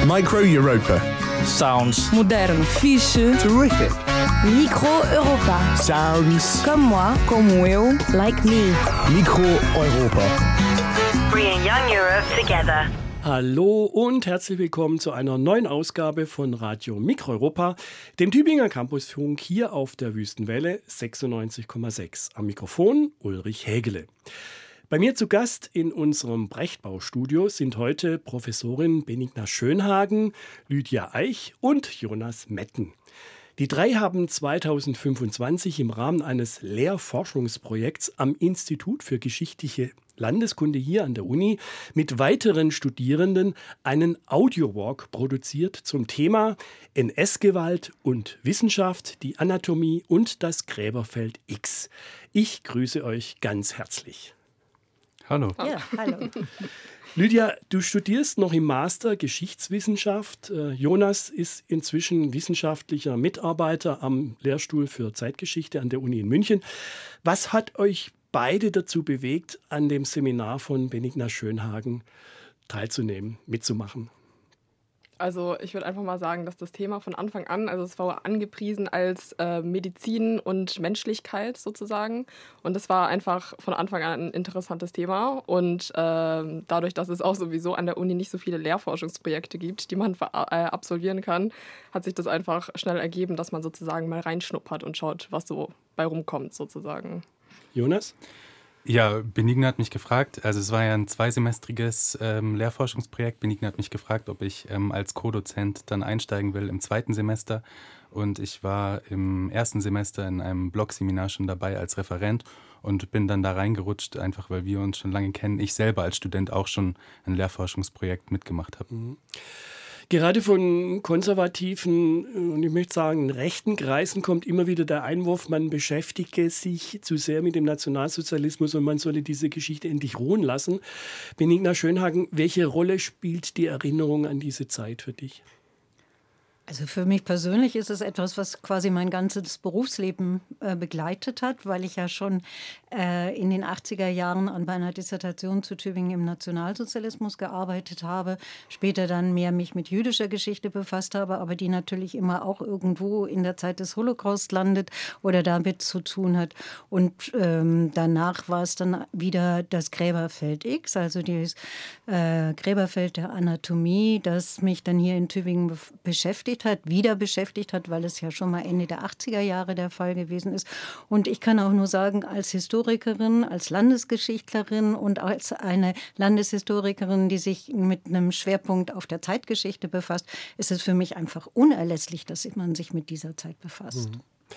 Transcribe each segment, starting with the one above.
Micro Europa. Sounds. Moderno. Fiche. Terrific. Micro Europa. Sounds. Comme moi. Como eu. Like me. Micro Europa. Bringing young Europe together. Hallo und herzlich willkommen zu einer neuen Ausgabe von Radio Micro Europa, dem Tübinger Campusfunk hier auf der Wüstenwelle 96,6. Am Mikrofon Ulrich Hägele. Bei mir zu Gast in unserem Brechtbau-Studio sind heute Professorin Benigna Schönhagen, Lydia Eich und Jonas Metten. Die drei haben 2025 im Rahmen eines Lehrforschungsprojekts am Institut für geschichtliche Landeskunde hier an der Uni mit weiteren Studierenden einen Audiowalk produziert zum Thema NS-Gewalt und Wissenschaft, die Anatomie und das Gräberfeld X. Ich grüße euch ganz herzlich. Hallo. Ja, hallo. Lydia, du studierst noch im Master Geschichtswissenschaft. Jonas ist inzwischen wissenschaftlicher Mitarbeiter am Lehrstuhl für Zeitgeschichte an der Uni in München. Was hat euch beide dazu bewegt, an dem Seminar von Benigna Schönhagen teilzunehmen, mitzumachen? Also ich würde einfach mal sagen, dass das Thema von Anfang an, also es war angepriesen als Medizin und Menschlichkeit sozusagen. Und das war einfach von Anfang an ein interessantes Thema. Und dadurch, dass es auch sowieso an der Uni nicht so viele Lehrforschungsprojekte gibt, die man absolvieren kann, hat sich das einfach schnell ergeben, dass man sozusagen mal reinschnuppert und schaut, was so bei rumkommt sozusagen. Jonas? Ja, Benigna hat mich gefragt, also es war ja ein zweisemestriges Lehrforschungsprojekt. Benigna hat mich gefragt, ob ich als Co-Dozent dann einsteigen will im zweiten Semester. Und ich war im ersten Semester in einem Blogseminar schon dabei als Referent und bin dann da reingerutscht, einfach weil wir uns schon lange kennen. Ich selber als Student auch schon ein Lehrforschungsprojekt mitgemacht habe. Mhm. Gerade von konservativen und ich möchte sagen rechten Kreisen kommt immer wieder der Einwurf, man beschäftige sich zu sehr mit dem Nationalsozialismus und man solle diese Geschichte endlich ruhen lassen. Benigna Schönhagen, welche Rolle spielt die Erinnerung an diese Zeit für dich? Also für mich persönlich ist es etwas, was quasi mein ganzes Berufsleben begleitet hat, weil ich ja schon in den 80er Jahren an meiner Dissertation zu Tübingen im Nationalsozialismus gearbeitet habe, später dann mehr mich mit jüdischer Geschichte befasst habe, aber die natürlich immer auch irgendwo in der Zeit des Holocaust landet oder damit zu tun hat. Und danach war es dann wieder das Gräberfeld X, also das Gräberfeld der Anatomie, das mich dann hier in Tübingen wieder beschäftigt hat, weil es ja schon mal Ende der 80er Jahre der Fall gewesen ist. Und ich kann auch nur sagen, als Historikerin, als Landesgeschichtlerin und als eine Landeshistorikerin, die sich mit einem Schwerpunkt auf der Zeitgeschichte befasst, ist es für mich einfach unerlässlich, dass man sich mit dieser Zeit befasst.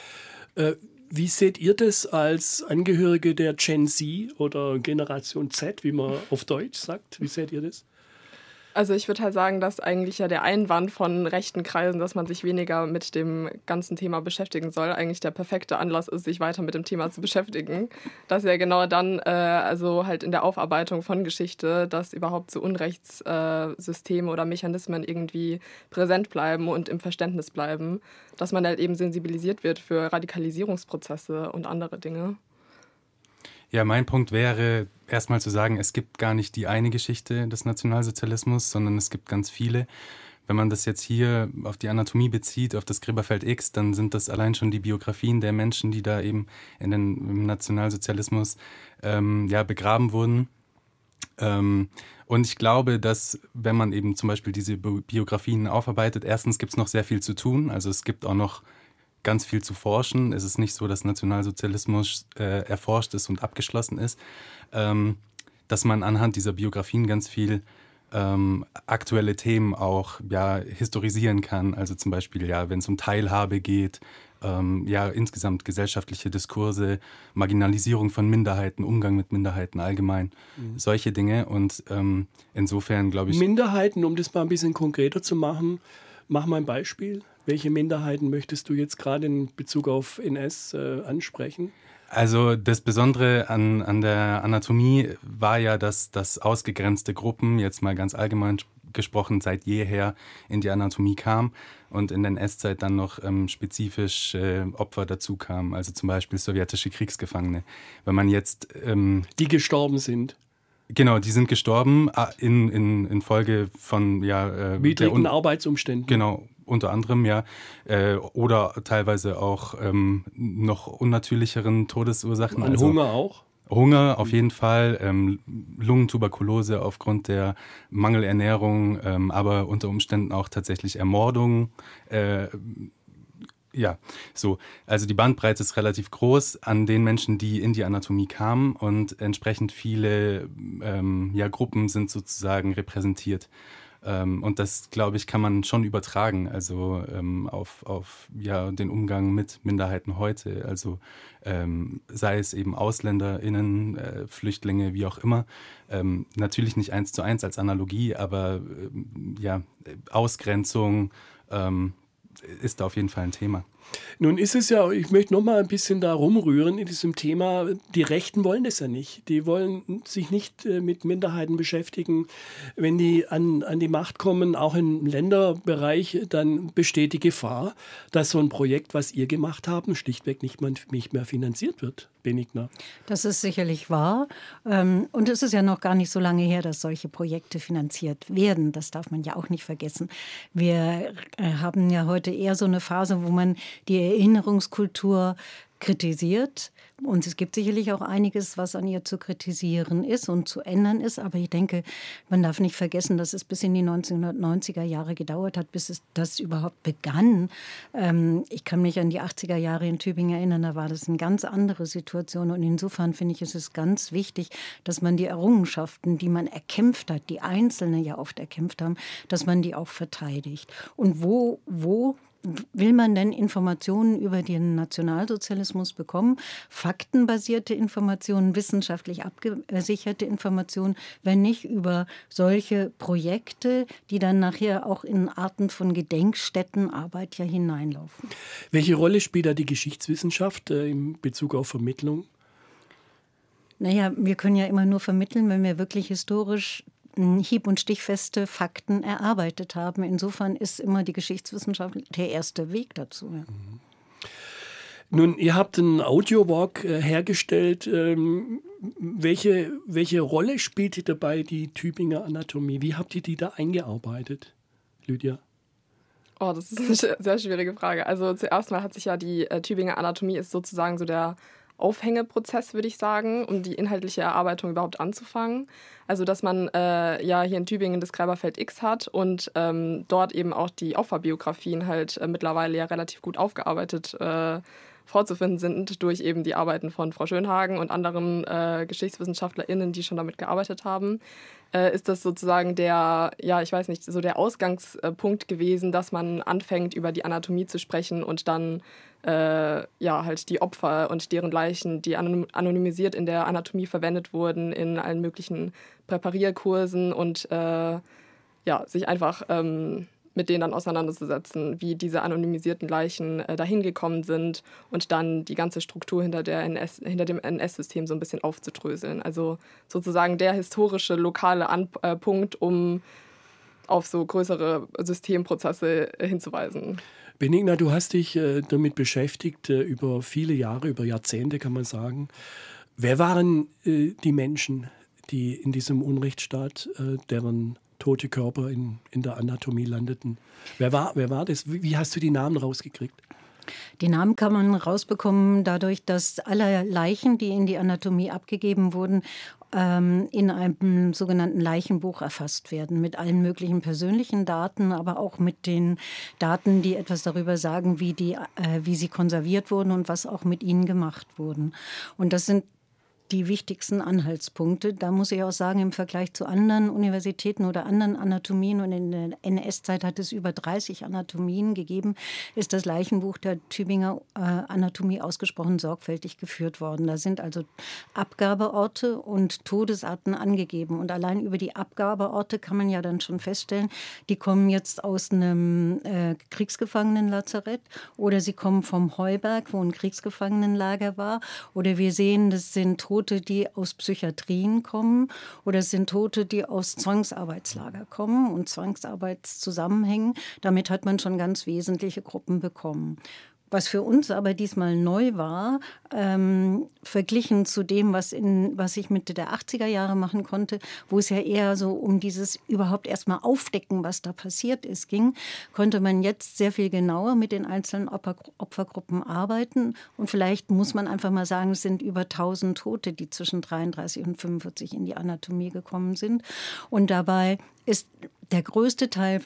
Wie seht ihr das als Angehörige der Gen Z oder Generation Z, wie man auf Deutsch sagt? Wie seht ihr das? Also ich würde halt sagen, dass eigentlich ja der Einwand von rechten Kreisen, dass man sich weniger mit dem ganzen Thema beschäftigen soll, eigentlich der perfekte Anlass ist, sich weiter mit dem Thema zu beschäftigen. Dass ja genau dann, also halt in der Aufarbeitung von Geschichte, dass überhaupt so Unrechtssysteme oder Mechanismen irgendwie präsent bleiben und im Verständnis bleiben. Dass man halt eben sensibilisiert wird für Radikalisierungsprozesse und andere Dinge. Ja, mein Punkt wäre erstmal zu sagen, es gibt gar nicht die eine Geschichte des Nationalsozialismus, sondern es gibt ganz viele. Wenn man das jetzt hier auf die Anatomie bezieht, auf das Gräberfeld X, dann sind das allein schon die Biografien der Menschen, die da eben im Nationalsozialismus begraben wurden. Und ich glaube, dass wenn man eben zum Beispiel diese Biografien aufarbeitet, erstens gibt es noch sehr viel zu tun, also es gibt auch noch ganz viel zu forschen. Es ist nicht so, dass Nationalsozialismus erforscht ist und abgeschlossen ist, dass man anhand dieser Biografien ganz viel aktuelle Themen auch historisieren kann. Also zum Beispiel, wenn es um Teilhabe geht, insgesamt gesellschaftliche Diskurse, Marginalisierung von Minderheiten, Umgang mit Minderheiten allgemein, solche Dinge. Und insofern glaube ich... Minderheiten, um das mal ein bisschen konkreter zu machen, mach mal ein Beispiel. Welche Minderheiten möchtest du jetzt gerade in Bezug auf NS ansprechen? Also das Besondere an der Anatomie war ja, dass ausgegrenzte Gruppen, jetzt mal ganz allgemein gesprochen, seit jeher in die Anatomie kamen und in der NS-Zeit dann noch spezifisch Opfer dazu kamen, also zum Beispiel sowjetische Kriegsgefangene. Wenn man jetzt... die gestorben sind. Genau, die sind gestorben in Folge von widrigen Arbeitsumständen. Genau, unter anderem, ja. Oder teilweise auch noch unnatürlicheren Todesursachen. An Hunger auch? Hunger auf jeden Fall, Lungentuberkulose aufgrund der Mangelernährung, aber unter Umständen auch tatsächlich Ermordung. Ja, so. Also die Bandbreite ist relativ groß an den Menschen, die in die Anatomie kamen und entsprechend viele Gruppen sind sozusagen repräsentiert. Und das, glaube ich, kann man schon übertragen, also auf den Umgang mit Minderheiten heute. Also sei es eben AusländerInnen, Flüchtlinge, wie auch immer. Natürlich nicht 1:1 als Analogie, aber Ausgrenzung ist da auf jeden Fall ein Thema. Nun ist es ja, ich möchte noch mal ein bisschen da rumrühren in diesem Thema, die Rechten wollen das ja nicht. Die wollen sich nicht mit Minderheiten beschäftigen. Wenn die an die Macht kommen, auch im Länderbereich, dann besteht die Gefahr, dass so ein Projekt, was ihr gemacht habt, schlichtweg nicht mehr finanziert wird. Benigna. Das ist sicherlich wahr. Und es ist ja noch gar nicht so lange her, dass solche Projekte finanziert werden. Das darf man ja auch nicht vergessen. Wir haben ja heute eher so eine Phase, wo man die Erinnerungskultur kritisiert. Und es gibt sicherlich auch einiges, was an ihr zu kritisieren ist und zu ändern ist. Aber ich denke, man darf nicht vergessen, dass es bis in die 1990er Jahre gedauert hat, bis das überhaupt begann. Ich kann mich an die 80er Jahre in Tübingen erinnern, da war das eine ganz andere Situation. Und insofern finde ich, ist es ganz wichtig, dass man die Errungenschaften, die man erkämpft hat, die Einzelne ja oft erkämpft haben, dass man die auch verteidigt. Und wo will man denn Informationen über den Nationalsozialismus bekommen? Faktenbasierte Informationen, wissenschaftlich abgesicherte Informationen, wenn nicht über solche Projekte, die dann nachher auch in Arten von Gedenkstättenarbeit ja hineinlaufen. Welche Rolle spielt da die Geschichtswissenschaft in Bezug auf Vermittlung? Naja, wir können ja immer nur vermitteln, wenn wir wirklich historisch hieb- und stichfeste Fakten erarbeitet haben. Insofern ist immer die Geschichtswissenschaft der erste Weg dazu. Ja. Nun, ihr habt einen Audiowalk hergestellt. Welche Rolle spielt dabei die Tübinger Anatomie? Wie habt ihr die da eingearbeitet, Lydia? Oh, das ist eine sehr schwierige Frage. Also zuerst mal hat sich ja die Tübinger Anatomie ist sozusagen so der Aufhängeprozess, würde ich sagen, um die inhaltliche Erarbeitung überhaupt anzufangen. Also dass man hier in Tübingen das Gräberfeld X hat und dort eben auch die Opferbiografien halt mittlerweile ja relativ gut aufgearbeitet vorzufinden sind durch eben die Arbeiten von Frau Schönhagen und anderen GeschichtswissenschaftlerInnen, die schon damit gearbeitet haben, ist das sozusagen der Ausgangspunkt gewesen, dass man anfängt, über die Anatomie zu sprechen und dann halt die Opfer und deren Leichen, die anonymisiert in der Anatomie verwendet wurden, in allen möglichen Präparierkursen und sich einfach mit denen dann auseinanderzusetzen, wie diese anonymisierten Leichen dahin gekommen sind und dann die ganze Struktur hinter dem NS-System so ein bisschen aufzudröseln. Also sozusagen der historische, lokale Punkt, um auf so größere Systemprozesse hinzuweisen. Benigna, du hast dich damit beschäftigt, über viele Jahre, über Jahrzehnte kann man sagen. Wer waren die Menschen, die in diesem Unrechtsstaat, deren tote Körper in der Anatomie landeten? Wer war das? Wie hast du die Namen rausgekriegt? Die Namen kann man rausbekommen dadurch, dass alle Leichen, die in die Anatomie abgegeben wurden, in einem sogenannten Leichenbuch erfasst werden. Mit allen möglichen persönlichen Daten, aber auch mit den Daten, die etwas darüber sagen, wie sie konserviert wurden und was auch mit ihnen gemacht wurden. Und das sind die wichtigsten Anhaltspunkte. Da muss ich auch sagen, im Vergleich zu anderen Universitäten oder anderen Anatomien, und in der NS-Zeit hat es über 30 Anatomien gegeben, ist das Leichenbuch der Tübinger Anatomie ausgesprochen sorgfältig geführt worden. Da sind also Abgabeorte und Todesarten angegeben. Und allein über die Abgabeorte kann man ja dann schon feststellen, die kommen jetzt aus einem Kriegsgefangenenlazarett oder sie kommen vom Heuberg, wo ein Kriegsgefangenenlager war. Oder wir sehen, das sind Tote, die aus Psychiatrien kommen, oder es sind Tote, die aus Zwangsarbeitslager kommen und Zwangsarbeitszusammenhängen. Damit hat man schon ganz wesentliche Gruppen bekommen. Was für uns aber diesmal neu war, verglichen zu dem, was ich Mitte der 80er Jahre machen konnte, wo es ja eher so um dieses überhaupt erstmal aufdecken, was da passiert ist, ging, konnte man jetzt sehr viel genauer mit den einzelnen Opfergruppen arbeiten. Und vielleicht muss man einfach mal sagen, es sind über 1000 Tote, die zwischen 33 und 45 in die Anatomie gekommen sind. Und dabei ist der größte Teil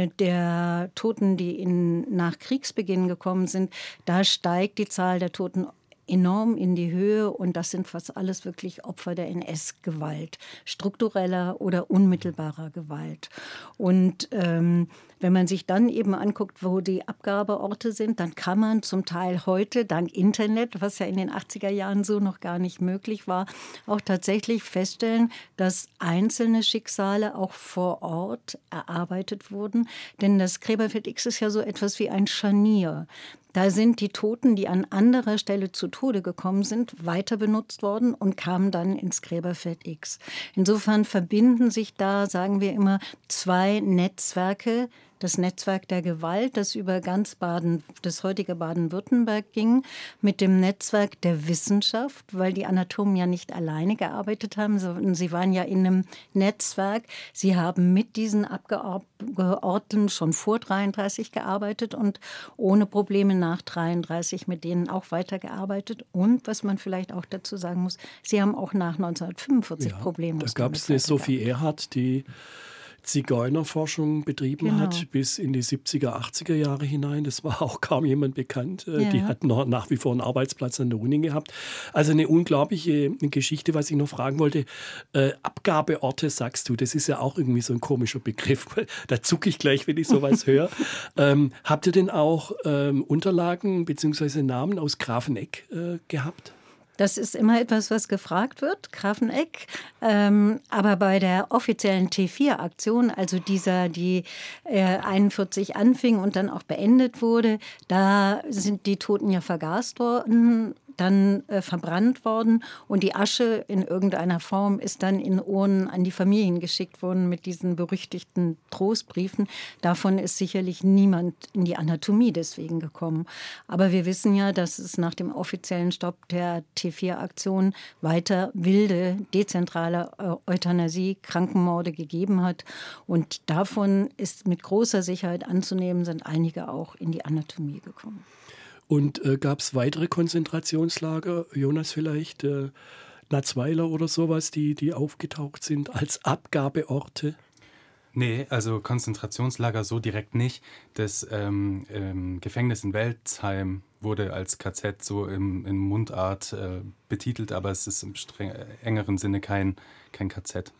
der Toten, die nach Kriegsbeginn gekommen sind, da steigt die Zahl der Toten enorm in die Höhe und das sind fast alles wirklich Opfer der NS-Gewalt, struktureller oder unmittelbarer Gewalt. Und wenn man sich dann eben anguckt, wo die Abgabeorte sind, dann kann man zum Teil heute dank Internet, was ja in den 80er Jahren so noch gar nicht möglich war, auch tatsächlich feststellen, dass einzelne Schicksale auch vor Ort erarbeitet wurden. Denn das Gräberfeld X ist ja so etwas wie ein Scharnier. Da sind die Toten, die an anderer Stelle zu Tode gekommen sind, weiter benutzt worden und kamen dann ins Gräberfeld X. Insofern verbinden sich da, sagen wir immer, zwei Netzwerke. Das Netzwerk der Gewalt, das über ganz das heutige Baden-Württemberg ging, mit dem Netzwerk der Wissenschaft, weil die Anatomen ja nicht alleine gearbeitet haben, sondern sie waren ja in einem Netzwerk. Sie haben mit diesen Abgeordneten schon vor 1933 gearbeitet und ohne Probleme nach 1933 mit denen auch weitergearbeitet. Und was man vielleicht auch dazu sagen muss, sie haben auch nach 1945 Probleme. Da gab es eine Sophie Erhardt, die Zigeunerforschung betrieben hat bis in die 70er, 80er Jahre hinein. Das war auch kaum jemand bekannt. Die hat nach wie vor einen Arbeitsplatz an der Uni gehabt. Also eine unglaubliche Geschichte, was ich noch fragen wollte. Abgabeorte, sagst du, das ist ja auch irgendwie so ein komischer Begriff. Da zucke ich gleich, wenn ich sowas höre. Habt ihr denn auch Unterlagen bzw. Namen aus Grafeneck gehabt? Das ist immer etwas, was gefragt wird, Grafeneck. Aber bei der offiziellen T4-Aktion, also dieser, die 1941 anfing und dann auch beendet wurde, da sind die Toten ja vergast worden, dann verbrannt worden und die Asche in irgendeiner Form ist dann in Urnen an die Familien geschickt worden mit diesen berüchtigten Trostbriefen. Davon ist sicherlich niemand in die Anatomie deswegen gekommen. Aber wir wissen ja, dass es nach dem offiziellen Stopp der T4-Aktion weiter wilde, dezentrale Euthanasie, Krankenmorde gegeben hat. Und davon ist mit großer Sicherheit anzunehmen, sind einige auch in die Anatomie gekommen. Und gab es weitere Konzentrationslager, Jonas vielleicht, Natzweiler oder sowas, die aufgetaucht sind als Abgabeorte? Nee, also Konzentrationslager so direkt nicht. Das Gefängnis in Welzheim wurde als KZ so in Mundart betitelt, aber es ist im engeren Sinne kein KZ.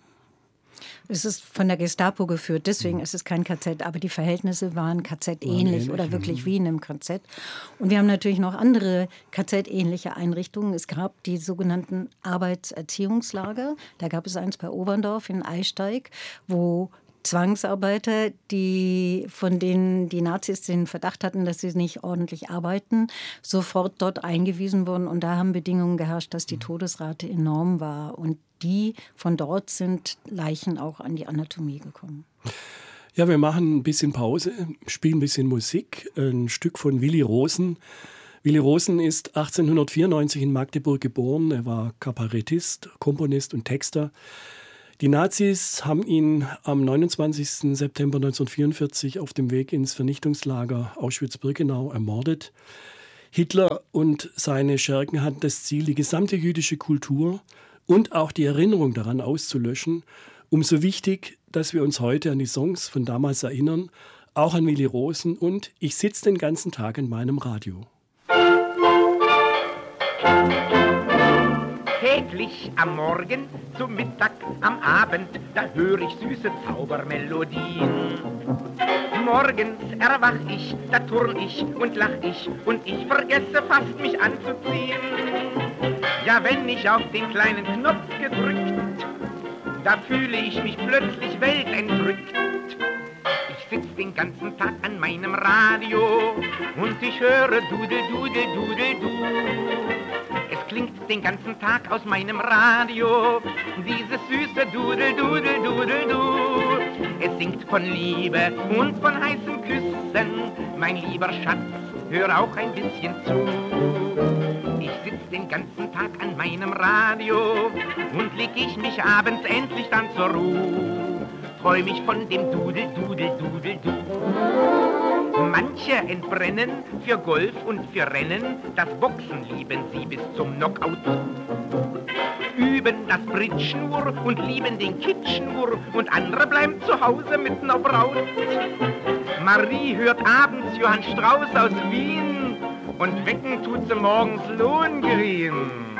Es ist von der Gestapo geführt, deswegen ist es kein KZ, aber die Verhältnisse waren KZ-ähnlich oder wirklich wie in einem KZ. Und wir haben natürlich noch andere KZ-ähnliche Einrichtungen. Es gab die sogenannten Arbeitserziehungslager. Da gab es eins bei Oberndorf in Eisteig, wo Zwangsarbeiter, von denen die Nazis den Verdacht hatten, dass sie nicht ordentlich arbeiten, sofort dort eingewiesen wurden. Und da haben Bedingungen geherrscht, dass die Todesrate enorm war. Und von dort sind Leichen auch an die Anatomie gekommen. Ja, wir machen ein bisschen Pause, spielen ein bisschen Musik. Ein Stück von Willi Rosen. Willi Rosen ist 1894 in Magdeburg geboren. Er war Kabarettist, Komponist und Texter. Die Nazis haben ihn am 29. September 1944 auf dem Weg ins Vernichtungslager Auschwitz-Birkenau ermordet. Hitler und seine Schergen hatten das Ziel, die gesamte jüdische Kultur und auch die Erinnerung daran auszulöschen. Umso wichtig, dass wir uns heute an die Songs von damals erinnern, auch an Willi Rosen und Ich sitze den ganzen Tag in meinem Radio. Täglich am Morgen, zum Mittag, am Abend, da höre ich süße Zaubermelodien. Morgens erwach ich, da turn ich und lach ich und ich vergesse fast mich anzuziehen. Ja, wenn ich auf den kleinen Knopf gedrückt, da fühle ich mich plötzlich weltentrückt. Ich sitz den ganzen Tag an meinem Radio und ich höre Dudel, Dudel, Dudel, Du. Es klingt den ganzen Tag aus meinem Radio, dieses süße Dudel, Dudel, Dudel, Du. Es singt von Liebe und von heißen Küssen, mein lieber Schatz, hör auch ein bisschen zu. Ich sitz den ganzen Tag an meinem Radio und leg ich mich abends endlich dann zur Ruhe. Träum ich von dem Dudel, Dudel, Dudel, Du. Manche entbrennen für Golf und für Rennen, das Boxen lieben sie bis zum Knockout. Üben das Bridge nur und lieben den Kitsch nur und andere bleiben zu Hause mit ner Braut. Marie hört abends Johann Strauß aus Wien und wecken tut sie morgens Lohengrin.